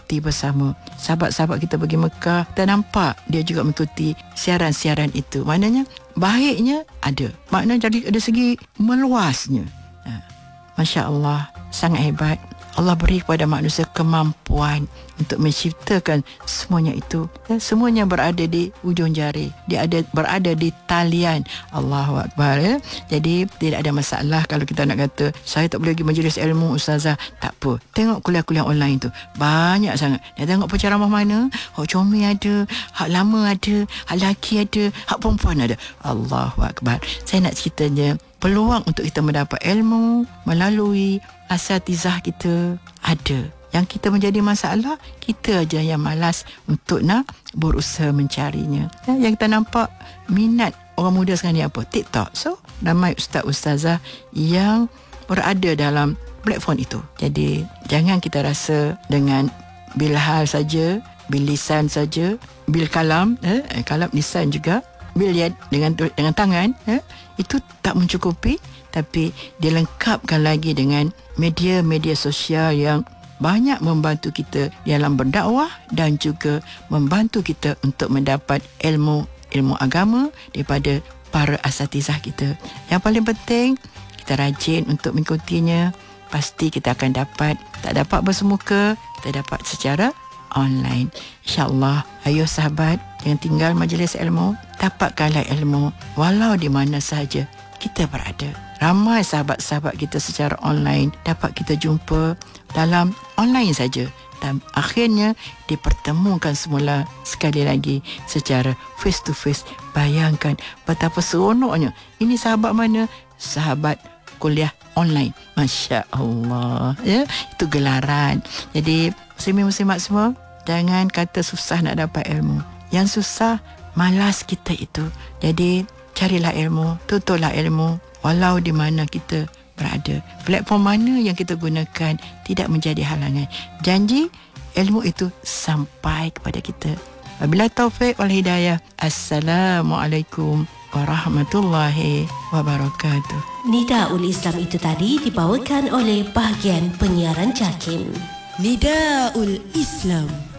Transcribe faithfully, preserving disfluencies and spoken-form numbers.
mengikuti bersama. Sahabat-sahabat kita pergi Mekah, kita nampak dia juga mengikuti siaran-siaran itu. Maknanya baiknya ada. Maknanya dari ada segi meluasnya. Ha. Masya Allah, sangat hebat. Allah beri kepada manusia kemampuan untuk menciptakan semuanya itu. Dan semuanya berada di ujung jari. Dia ada berada di talian. Allahu Akbar. Ya? Jadi tidak ada masalah kalau kita nak kata saya tak boleh pergi majlis ilmu ustazah. Tak apa. Tengok kuliah-kuliah online tu. Banyak sangat. Dia tengok penceramah mana. Hak comel ada. Hak lama ada. Hak lelaki ada. Hak perempuan ada. Allahu Akbar. Saya nak ceritanya peluang untuk kita mendapat ilmu melalui asatizah kita ada. Yang kita menjadi masalah, kita aja yang malas untuk nak berusaha mencarinya. Yang kita nampak minat orang muda sekarang ni apa? TikTok. So, ramai ustaz-ustazah yang berada dalam platform itu. Jadi, jangan kita rasa dengan bil hal saja, bil lisan saja, bil kalam, eh, kalam lisan juga, bil yad dengan dengan tangan, eh, itu tak mencukupi. Tapi dilengkapkan lagi dengan media-media sosial yang banyak membantu kita dalam berdakwah dan juga membantu kita untuk mendapat ilmu ilmu agama daripada para asatizah kita. Yang paling penting, kita rajin untuk mengikutinya. Pasti kita akan dapat. Tak dapat bersemuka, kita dapat secara online. InsyaAllah, ayo sahabat yang tinggal majlis ilmu, dapatkanlah ilmu walau di mana sahaja kita berada. Ramai sahabat-sahabat kita secara online dapat kita jumpa dalam online saja, dan akhirnya dipertemukan semula sekali lagi secara face to face. Bayangkan betapa seronoknya. Ini sahabat mana? Sahabat kuliah online. Masya Allah, ya, itu gelaran. Jadi muslimin-muslimat semua, jangan kata susah nak dapat ilmu. Yang susah malas kita itu. Jadi carilah ilmu, tutuplah ilmu walau di mana kita berada. Platform mana yang kita gunakan tidak menjadi halangan. Janji ilmu itu sampai kepada kita. Wabillahi taufik wal hidayah. Assalamualaikum warahmatullahi wabarakatuh. Nidaul Islam itu tadi dibawakan oleh bahagian penyiaran JAKIM. Nidaul Islam.